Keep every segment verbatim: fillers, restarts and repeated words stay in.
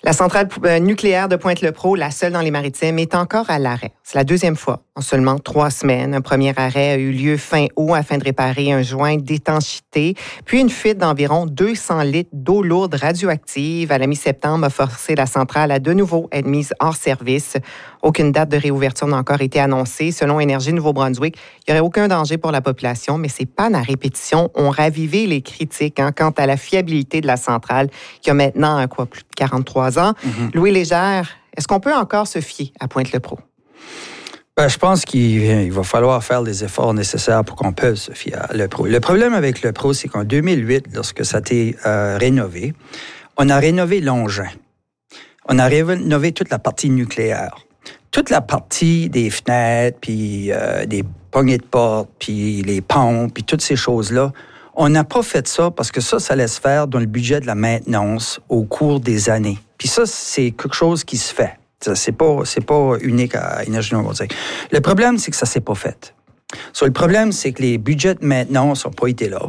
La centrale nucléaire de Pointe-le-Praux, la seule dans les Maritimes, est encore à l'arrêt. C'est la deuxième fois en seulement trois semaines. Un premier arrêt a eu lieu fin août afin de réparer un joint d'étanchéité. Puis une fuite d'environ deux cents litres d'eau lourde radioactive à la mi-septembre a forcé la centrale à de nouveau être mise hors service. Aucune date de réouverture n'a encore été annoncée. Selon Énergie Nouveau-Brunswick, il n'y aurait aucun danger pour la population, mais ces pannes à répétition ont ravivé les critiques hein, quant à la fiabilité de la centrale qui a maintenant quoi, plus de quarante-trois ans. Mm-hmm. Louis Légère, est-ce qu'on peut encore se fier à Pointe-le-Praux? Ben, je pense qu'il va falloir faire les efforts nécessaires pour qu'on puisse se fier à le Pro. Le problème avec le Pro, c'est qu'en deux mille huit, lorsque ça a été euh, rénové, on a rénové l'engin. On a rénové toute la partie nucléaire. Toute la partie des fenêtres, puis euh, des poignées de porte, puis les pompes, puis toutes ces choses-là, on n'a pas fait ça parce que ça, ça laisse faire dans le budget de la maintenance au cours des années. Puis ça, c'est quelque chose qui se fait. Ça, c'est pas, c'est pas unique à Énergie Nouveau-Brunswick. Le problème, c'est que ça s'est pas fait. So, le problème, c'est que les budgets de maintenance n'ont pas été là.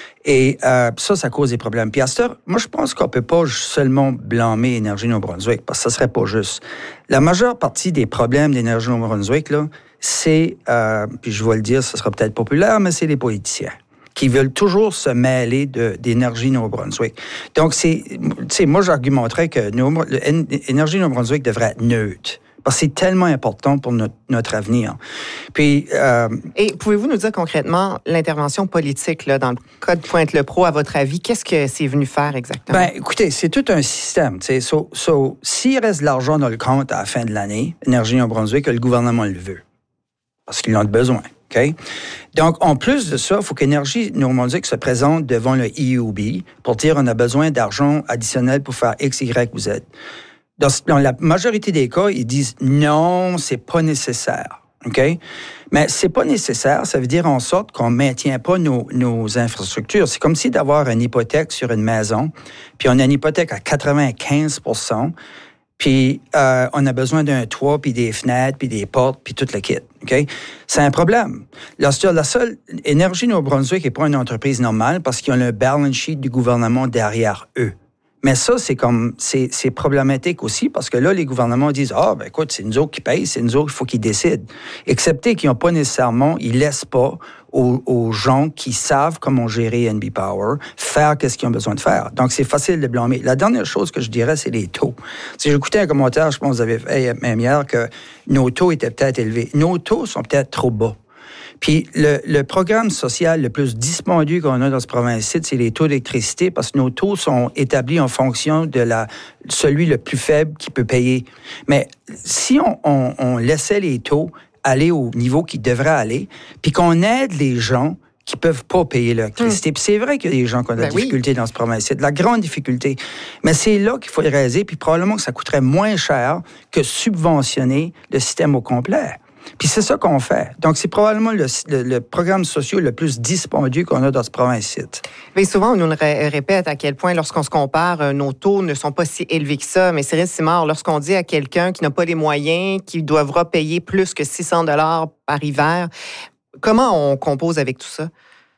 Et euh, ça, ça cause des problèmes. Puis à cette heure, moi, je pense qu'on peut pas seulement blâmer Énergie Nouveau-Brunswick, parce que ça serait pas juste. La majeure partie des problèmes d'Énergie Nouveau-Brunswick, là, c'est, euh, puis je vais le dire, ça sera peut-être populaire, mais c'est les politiciens qui veulent toujours se mêler de, d'Énergie Nouveau-Brunswick. Donc, c'est, tu sais, moi, j'argumenterais que Nouveau, Énergie Nouveau-Brunswick devrait être neutre. Parce que c'est tellement important pour notre, notre avenir. Puis, euh, Et pouvez-vous nous dire concrètement l'intervention politique là, dans le cas de Pointe-le-Praux, à votre avis, qu'est-ce que c'est venu faire exactement? Ben, écoutez, c'est tout un système. So, so, s'il reste de l'argent dans le compte à la fin de l'année, Énergie Nouveau-Brunswick, le gouvernement le veut. Parce qu'ils en ont besoin. Okay? Donc, en plus de ça, il faut qu'Énergie Nouveau-Brunswick se présente devant le E U B pour dire on a besoin d'argent additionnel pour faire X, Y ou Z. Dans, dans la majorité des cas, ils disent non, c'est pas nécessaire. OK? Mais c'est pas nécessaire, ça veut dire en sorte qu'on maintient pas nos, nos infrastructures. C'est comme si d'avoir une hypothèque sur une maison, puis on a une hypothèque à quatre-vingt-quinze pour cent, puis euh, on a besoin d'un toit, puis des fenêtres, puis des portes, puis tout le kit. OK? C'est un problème. La, la seule Énergie Nouveau-Brunswick n'est pas une entreprise normale parce qu'ils ont le balance sheet du gouvernement derrière eux. Mais ça, c'est comme, c'est, c'est problématique aussi parce que là, les gouvernements disent, ah, ben écoute, c'est nous autres qui payent, c'est nous autres, il faut qu'ils décident. Excepté qu'ils n'ont pas nécessairement, ils laissent pas aux, aux gens qui savent comment gérer N B Power faire qu'est-ce qu'ils ont besoin de faire. Donc, c'est facile de blâmer. La dernière chose que je dirais, c'est les taux. Si j'écoutais un commentaire, je pense que vous avez fait même hier, que nos taux étaient peut-être élevés. Nos taux sont peut-être trop bas. Puis le, le programme social le plus dispendieux qu'on a dans ce province-ci, c'est les taux d'électricité, parce que nos taux sont établis en fonction de la celui le plus faible qui peut payer. Mais si on, on, on laissait les taux aller au niveau qu'ils devraient aller, puis qu'on aide les gens qui peuvent pas payer l'électricité. Hum. Puis c'est vrai qu'il y a des gens qui ont de la ben difficulté oui. dans ce province. C'est de la grande difficulté. Mais c'est là qu'il faut le réaliser, puis probablement que ça coûterait moins cher que subventionner le système au complet. Puis c'est ça qu'on fait. Donc, c'est probablement le, le, le programme social le plus dispendieux qu'on a dans ce province-ci. Mais souvent, on nous ré- répète à quel point, lorsqu'on se compare, nos taux ne sont pas si élevés que ça. Mais c'est Simard, lorsqu'on dit à quelqu'un qui n'a pas les moyens, qui devra payer plus que six cents dollars par hiver, comment on compose avec tout ça?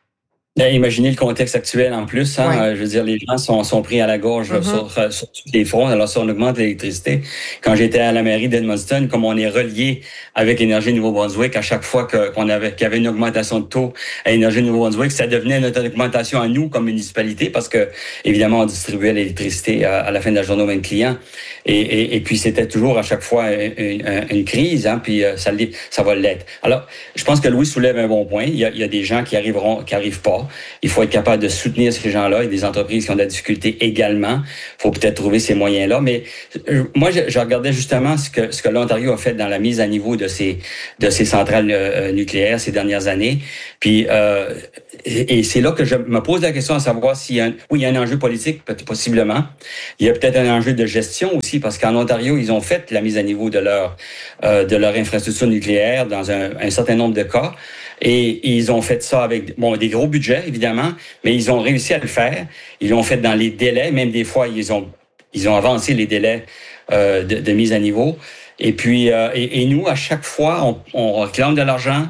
Imaginez le contexte actuel en plus. Hein? Ouais. Je veux dire, les gens sont, sont pris à la gorge mm-hmm. sur, sur tous les fronts. Alors, si on augmente l'électricité, quand j'étais à la mairie d'Edmundston, comme on est relié avec Énergie Nouveau-Brunswick, à chaque fois que, qu'on avait, qu'il y avait une augmentation de taux à Énergie Nouveau-Brunswick, ça devenait notre augmentation à nous comme municipalité parce que, évidemment, on distribuait l'électricité à, à la fin de la journée aux mêmes clients. Et, et, et puis, c'était toujours à chaque fois une, une, une crise, hein, puis ça, ça va l'être. Alors, je pense que Louis soulève un bon point. Il y a, il y a des gens qui arriveront, qui arrivent pas. Il faut être capable de soutenir ces gens-là. Il y a des entreprises qui ont de la difficulté également. Il faut peut-être trouver ces moyens-là. Mais euh, moi, je, je regardais justement ce que, ce que l'Ontario a fait dans la mise à niveau de ses, de ses centrales euh, nucléaires ces dernières années. Puis, euh, et, et c'est là que je me pose la question à savoir s'il y a un, oui, il y a un enjeu politique, possiblement. Il y a peut-être un enjeu de gestion aussi, parce qu'en Ontario, ils ont fait la mise à niveau de leur, euh, de leur infrastructure nucléaire dans un, un certain nombre de cas. Et ils ont fait ça avec bon des gros budgets, évidemment, mais ils ont réussi à le faire. Ils l'ont fait dans les délais, même des fois, ils ont ils ont avancé les délais euh, de, de mise à niveau. Et puis, euh, et, et nous, à chaque fois, on, on réclame de l'argent,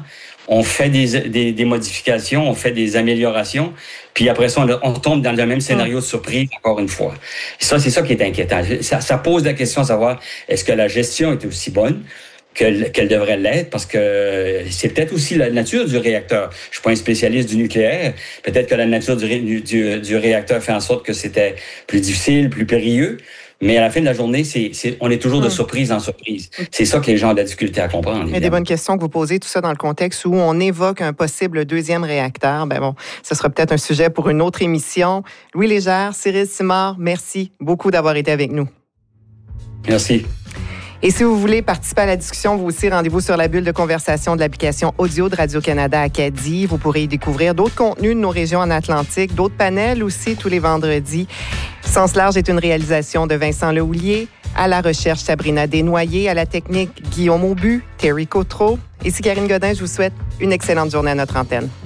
on fait des, des, des modifications, on fait des améliorations, puis après ça, on, on tombe dans le même scénario de surprise encore une fois. Et ça, c'est ça qui est inquiétant. Ça, ça pose la question de savoir, est-ce que la gestion est aussi bonne qu'elle, qu'elle devrait l'être, parce que c'est peut-être aussi la nature du réacteur. Je suis pas un spécialiste du nucléaire. Peut-être que la nature du, du, du réacteur fait en sorte que c'était plus difficile, plus périlleux. Mais à la fin de la journée, c'est, c'est, on est toujours de surprise en surprise. C'est ça que les gens ont de la difficulté à comprendre. Il y a des bonnes questions que vous posez, tout ça dans le contexte où on évoque un possible deuxième réacteur. Ben bon, ce sera peut-être un sujet pour une autre émission. Louis Légère, Cyril Simard, merci beaucoup d'avoir été avec nous. Merci. Et si vous voulez participer à la discussion, vous aussi, rendez-vous sur la bulle de conversation de l'application audio de Radio-Canada Acadie. Vous pourrez y découvrir d'autres contenus de nos régions en Atlantique, d'autres panels aussi tous les vendredis. Sens large est une réalisation de Vincent Lehoulier. À la recherche, Sabrina Desnoyers. À la technique, Guillaume Aubu, Terry Cotreau. Ici Karine Godin, je vous souhaite une excellente journée à notre antenne.